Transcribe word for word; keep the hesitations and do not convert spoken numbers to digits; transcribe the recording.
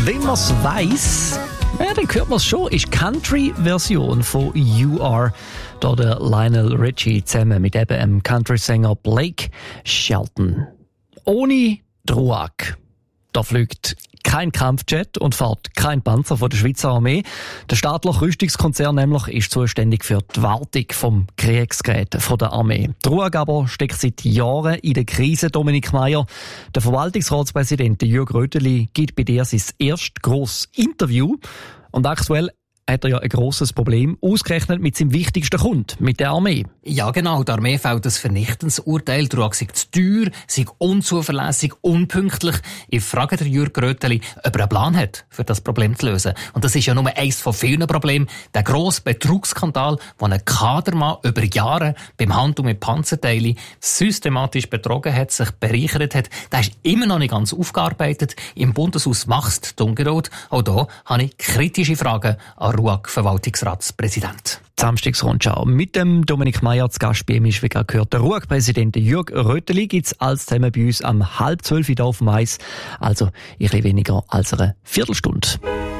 Wenn man es weiss, ja, dann hört man es schon, ist Country-Version von You Are. Da der Lionel Richie zusammen mit eben dem Country-Sänger Blake Shelton. Ohne Druck. Da fliegt kein Kampfjet und fährt kein Panzer von der Schweizer Armee. Der staatliche Rüstungskonzern nämlich ist zuständig für die Wartung vom Kriegsgerät von der Armee. Druck aber steckt seit Jahren in der Krise, Dominik Meier. Der Verwaltungsratspräsident Jürg Röteli gibt bei dir sein erstes grosses Interview. Und aktuell hat er ja ein grosses Problem, ausgerechnet mit seinem wichtigsten Kunden, mit der Armee. Ja genau, der Armee fällt ein vernichtendes Urteil. Der Druck sei zu teuer, sei unzuverlässig, unpünktlich. Ich frage den Jürg Röteli, ob er einen Plan hat, für das Problem zu lösen. Und das ist ja nur eines von vielen Problemen. Der grosse Betrugsskandal, wo ein Kadermann über Jahre beim Handel mit Panzerteilen systematisch betrogen hat, sich bereichert hat, der ist immer noch nicht ganz aufgearbeitet. Im Bundeshaus wächst die Ungerot. Auch da habe ich kritische Fragen an Ruag-Verwaltungsratspräsident. Samstagsrundschau. Mit dem Dominik Meier zu Gast bei ihm ist, wie gerade gehört, der Ruag-Präsident Jürg Röteli. Gibt's alles zusammen bei uns am halb zwölf hier auf dem Eis. Also, ein bisschen weniger als eine Viertelstunde.